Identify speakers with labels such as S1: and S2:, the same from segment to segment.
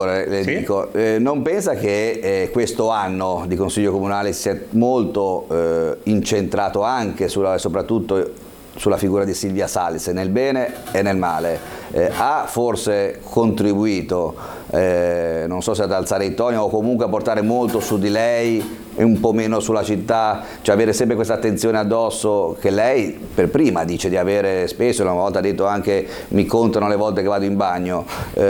S1: Le
S2: Sì?
S1: dico, non pensa che questo anno di Consiglio Comunale sia molto incentrato anche soprattutto sulla figura di Silvia Salis, nel bene e nel male? Ha forse contribuito, non so se ad alzare i toni o comunque a portare molto su di lei e un po' meno sulla città, cioè avere sempre questa attenzione addosso che lei per prima dice di avere spesso, una volta ha detto anche mi contano le volte che vado in bagno,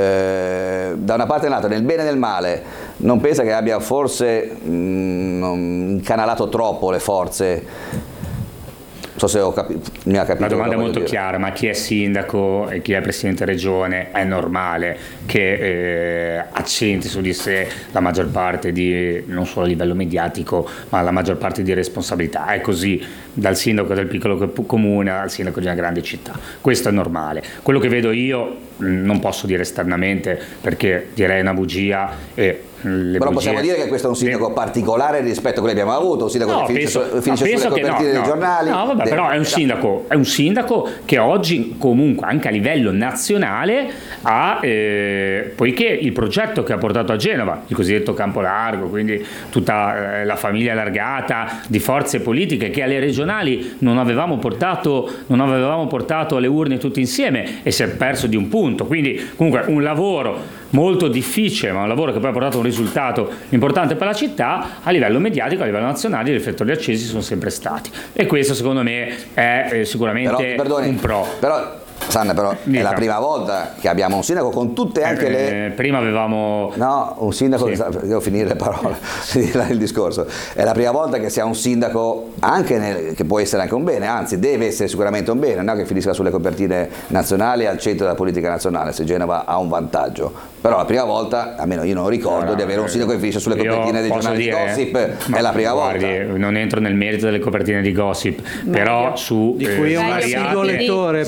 S1: da una parte e dall'altra, nel bene e nel male, non pensa che abbia forse incanalato troppo le forze? Non so se mi ha capito.
S2: La domanda è molto chiara, ma chi è sindaco e chi è presidente regione è normale che accenti su di sé la maggior parte di, non solo a livello mediatico, ma la maggior parte di responsabilità. È così dal sindaco del piccolo comune al sindaco di una grande città. Questo è normale. Quello che vedo io non posso dire esternamente perché direi una bugia e
S1: però possiamo dire che questo è un sindaco particolare rispetto a quello che abbiamo avuto, un sindaco che finisce sulle copertine dei giornali.
S2: No, vabbè, però è un sindaco che oggi comunque anche a livello nazionale ha, poiché il progetto che ha portato a Genova, il cosiddetto campo largo, quindi tutta la famiglia allargata di forze politiche che alle regionali non avevamo portato alle urne tutti insieme e si è perso di un punto, quindi comunque un lavoro molto difficile, ma un lavoro che poi ha portato un risultato importante per la città. A livello mediatico, a livello nazionale, i riflettori accesi sono sempre stati, e questo secondo me è sicuramente un pro.
S1: Però Sanna, però è la prima volta che abbiamo un sindaco con tutte anche le...
S2: Prima avevamo...
S1: No, un sindaco, sì. Devo finire le parole, il discorso. È la prima volta che si ha un sindaco anche che può essere anche un bene, anzi deve essere sicuramente un bene, non che finisca sulle copertine nazionali al centro della politica nazionale, se Genova ha un vantaggio. Però la prima volta, almeno io non ricordo di avere un sindaco che finisce sulle copertine dei giornali di Gossip, è la prima volta.
S2: Non entro nel merito delle copertine di Gossip, però su
S3: di cui è un assiduo lettore,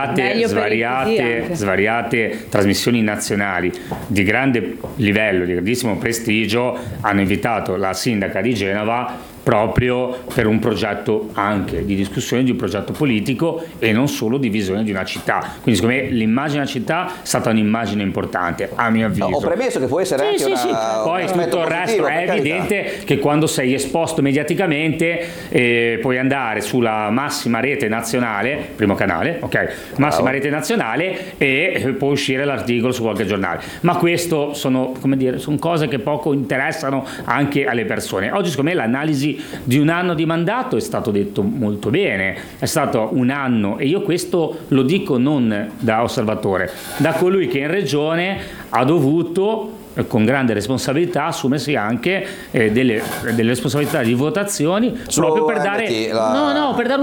S2: svariate trasmissioni nazionali di grande livello, di grandissimo prestigio, hanno invitato la sindaca di Genova proprio per un progetto anche di discussione di un progetto politico e non solo di visione di una città. Quindi secondo me l'immagine della città è stata un'immagine importante, a mio avviso.
S1: Ho premesso che può essere anche
S2: poi tutto il resto è evidente che quando sei esposto mediaticamente puoi andare sulla massima rete nazionale, primo canale, ok, massima rete nazionale, e può uscire l'articolo su qualche giornale. Ma questo sono, come dire, sono cose che poco interessano anche alle persone. Oggi secondo me l'analisi di un anno di mandato è stato detto molto bene, è stato un anno, e io questo lo dico non da osservatore, da colui che in regione ha dovuto con grande responsabilità assumersi anche delle responsabilità di votazioni proprio per dare per dare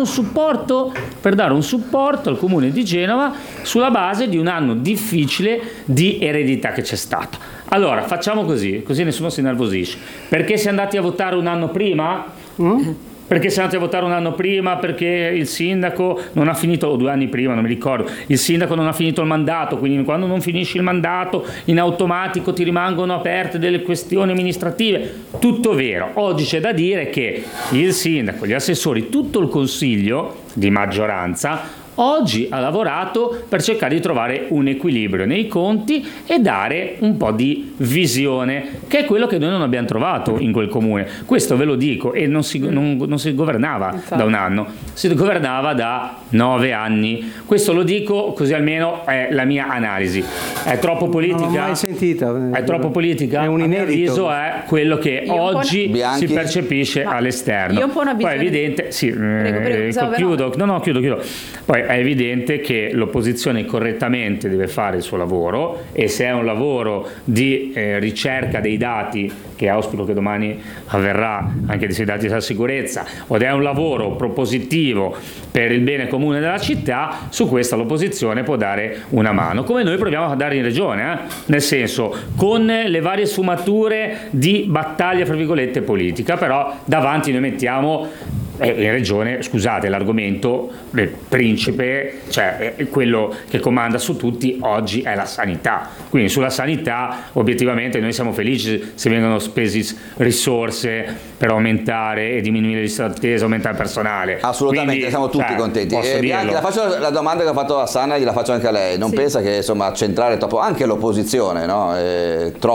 S2: un supporto al comune di Genova sulla base di un anno difficile di eredità che c'è stata. Allora facciamo così nessuno si innervosisce. Perché si è andati a votare un anno prima? Perché siamo andati a votare un anno prima? Perché il sindaco non ha finito, o 2 anni prima, non mi ricordo, il sindaco non ha finito il mandato, quindi quando non finisci il mandato in automatico ti rimangono aperte delle questioni amministrative. Tutto vero. Oggi c'è da dire che il sindaco, gli assessori, tutto il consiglio di maggioranza oggi ha lavorato per cercare di trovare un equilibrio nei conti e dare un po' di visione, che è quello che noi non abbiamo trovato in quel comune. Questo ve lo dico, e non si governava da un anno, si governava da 9 anni. Questo lo dico così almeno è la mia analisi. È troppo politica?
S3: Non l'ho mai sentita.
S2: È troppo politica?
S3: È un inedito.
S2: A mio avviso è quello che oggi si percepisce all'esterno.
S4: Io ho un po' una visione.
S2: Poi è evidente, chiudo. Poi è evidente che l'opposizione correttamente deve fare il suo lavoro, e se è un lavoro di ricerca dei dati, che auspico che domani avverrà anche dei dati della sicurezza, o è un lavoro propositivo per il bene comune della città, su questo l'opposizione può dare una mano, come noi proviamo a dare in regione, nel senso con le varie sfumature di battaglia fra virgolette politica, però davanti noi mettiamo in regione, scusate, l'argomento del principe, cioè quello che comanda su tutti oggi è la sanità. Quindi sulla sanità obiettivamente noi siamo felici se vengono spesi risorse per aumentare e diminuire le liste d'attesa, aumentare il personale.
S1: Assolutamente,
S2: quindi,
S1: siamo tutti contenti.
S2: Bianchi,
S1: la faccio la domanda che ho fatto a Sanna, gliela faccio anche a lei. Non pensa che insomma centrare troppo anche l'opposizione, no?